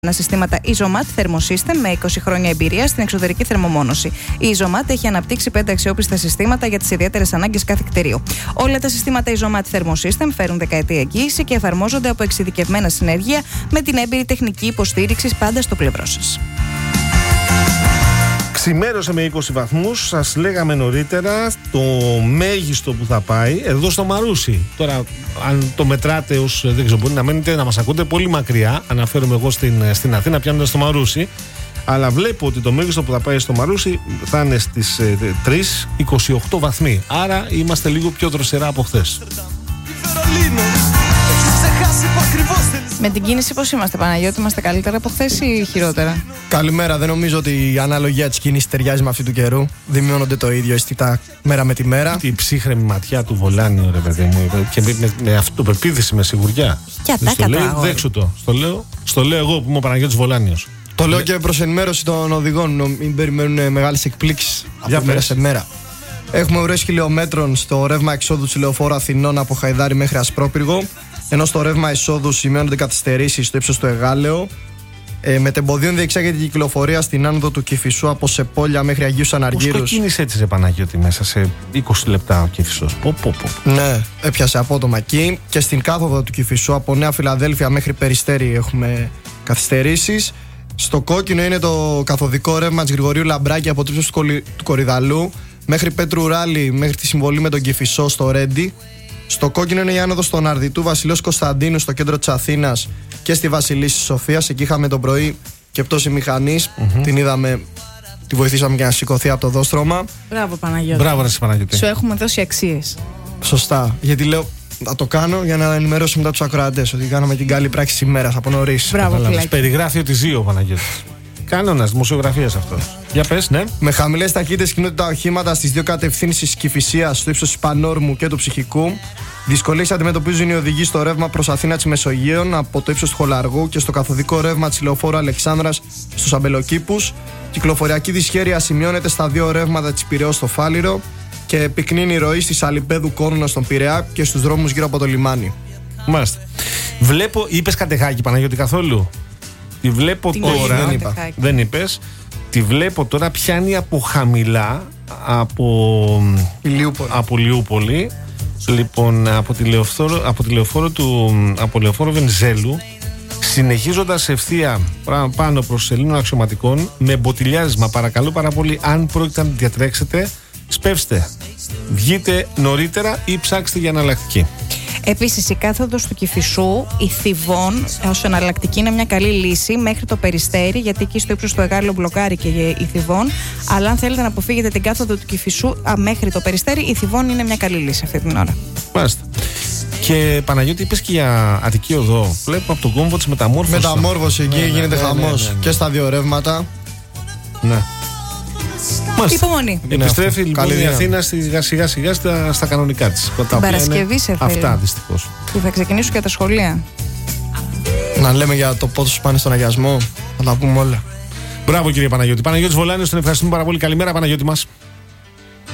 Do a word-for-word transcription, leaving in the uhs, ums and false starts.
Συστήματα Isomat Thermosystem με είκοσι χρόνια εμπειρία στην εξωτερική θερμομόνωση. Η Isomat έχει αναπτύξει πέντε αξιόπιστα συστήματα για τις ιδιαίτερες ανάγκες κάθε κτηρίου. Όλα τα συστήματα Isomat Thermosystem φέρουν δεκαετή εγγύηση και εφαρμόζονται από εξειδικευμένα συνεργεία με την έμπειρη τεχνική υποστήριξη πάντα στο πλευρό σας. Ξημέρωσε με είκοσι βαθμούς, σας λέγαμε νωρίτερα το μέγιστο που θα πάει εδώ στο Μαρούσι. Τώρα, αν το μετράτε ως, δεν ξέρω, μπορεί να μένετε να μας ακούτε πολύ μακριά. Αναφέρομαι εγώ στην, στην Αθήνα, πιάνοντας το Μαρούσι. Αλλά βλέπω ότι το μέγιστο που θα πάει στο Μαρούσι θα είναι στις ε, τρεις κόμμα είκοσι οκτώ βαθμοί. Άρα είμαστε λίγο πιο δροσερά από χθες. Με την κίνηση πώς είμαστε, Παναγιώτη, είμαστε καλύτερα από χθες ή χειρότερα? Καλημέρα, δεν νομίζω ότι η αναλογία της κίνησης ταιριάζει με αυτή του καιρού. Δημιώνονται το ίδιο αισθητά μέρα με τη μέρα. Η ψύχρεμη ματιά του Βολάνιου, ρε παιδί μου, και με, με, με αυτοπεποίθηση, με σιγουριά. Και ατάκα τώρα. Δέξου το. Στο λέω, στο λέω εγώ που είμαι ο Παναγιώτης Βολάνιος. Το λέω και προς ενημέρωση των οδηγών, μην περιμένουν μεγάλες εκπλήξεις από μέρα σε μέρα. Έχουμε ουρές χιλιόμετρων στο ρεύμα εξόδου του λεωφόρου Αθηνών από Χαϊδάρι μέχρι Ασπρόπυργο, ενώ στο ρεύμα εισόδου σημειώνονται καθυστερήσεις στο ύψος του Εγάλεο. Ε, Μετεμποδίων διεξάγεται η κυκλοφορία στην άνοδο του Κηφισού από Σεπόλια μέχρι Αγίους Αναργύρους. Πώς το κίνησε έτσι, ρε Παναγιώτη, μέσα σε είκοσι λεπτά ο Κηφισός? Πω, πω, πω. Ναι, έπιασε απότομα εκεί. Και στην κάθοδο του Κηφισού από Νέα Φιλαδέλφια μέχρι Περιστέρι έχουμε καθυστερήσεις. Στο κόκκινο είναι το καθοδικό ρεύμα της Γρηγορίου Λαμπράκη από το ύψος του, Κολυ... του Κορυδαλού μέχρι Πέτρου Ράλη μέχρι τη συμβολή με τον Κηφισό στο Ρέντι. Στο κόκκινο είναι η άνοδος στον Αρδιτού Βασιλέως Κωνσταντίνου στο κέντρο της Αθήνας και στη Βασιλίσσης Σοφίας. Εκεί είχαμε τον πρωί και πτώση μηχανής. Mm-hmm. Την είδαμε, τη βοηθήσαμε για να σηκωθεί από το δόστρωμα. Μπράβο, Παναγιώτη. Μπράβο, ρε Παναγιώτη. Σου έχουμε δώσει αξίες. Σωστά. Γιατί λέω να το κάνω για να ενημερώσω μετά τους ακροατές ότι κάναμε την καλή πράξη της ημέρας από νωρίς. Μπράβο, φιλάκι. Περιγράφει ότι ζει ο Παναγιώτης. Κάνονας δημοσιογραφίας αυτό. Για πες, ναι. Με χαμηλές ταχύτητες κινούνται τα οχήματα στις δύο κατευθύνσεις της Κηφισίας, στο ύψος της Πανόρμου και του Ψυχικού. Δυσκολίες αντιμετωπίζουν οι οδηγοί στο ρεύμα προς Αθήνα της Μεσογείων από το ύψος του Χολαργού και στο καθοδικό ρεύμα της λεωφόρου Αλεξάνδρας στους Αμπελοκήπους. Κυκλοφοριακή δυσχέρεια σημειώνεται στα δύο ρεύματα της Πειραιώς στο Φάληρο και πυκνίνει η ροή στη Σαλιπέδου Κόρνο στον Πειραιά και στους δρόμους γύρω από το λιμάνι. Μάλιστα. Βλέπω, είπες Κατεχάκη, Παναγιώτη, καθόλου? Τη βλέπω Την τώρα. Δεν είπα. Δεν είπες. Τη βλέπω τώρα, πιάνει από χαμηλά από Ηλιούπολη. Από Λιούπολη. Λοιπόν, από τη λεωφόρο, από τη λεωφόρο του από λεωφόρο Βενιζέλου, συνεχίζοντας ευθεία πάνω προς σελήνων αξιωματικών με μποτιλιάρισμα. Παρακαλώ πάρα πολύ, αν πρόκειται να διατρέξετε, σπεύστε. Βγείτε νωρίτερα ή ψάξτε για εναλλακτική. Επίσης, η κάθοδος του Κηφισού, η Θηβών, ως εναλλακτική είναι μια καλή λύση μέχρι το Περιστέρι, γιατί εκεί στο ύψος του Εγάλεο μπλοκάρει και η Θηβών. Αλλά αν θέλετε να αποφύγετε την κάθοδο του Κηφισού α, μέχρι το Περιστέρι, η Θηβών είναι μια καλή λύση αυτή την ώρα. Μάλιστα. Και Παναγιώτη, είπες και για Αττική Οδό. Βλέπω από τον κόμβο της μεταμόρφωσης. Μεταμόρφωση εκεί, ναι, γίνεται ναι, χαμός. Ναι, ναι, ναι. Και στα δύο ρεύματα. Ναι. Υπομονή. Επιστρέφει λοιπόν η Αθήνα σιγά σιγά, σιγά στα, στα κανονικά της. Την Παρασκευή σε θέλει. Αυτά δυστυχώς. Και θα ξεκινήσουν και τα σχολεία. Να λέμε για το πόσο πάνε στον αγιασμό. Θα τα πούμε όλα. Μπράβο, κύριε Παναγιώτη. Παναγιώτης Βολάνιος, τον ευχαριστούμε πάρα πολύ. Καλημέρα, Παναγιώτη μας.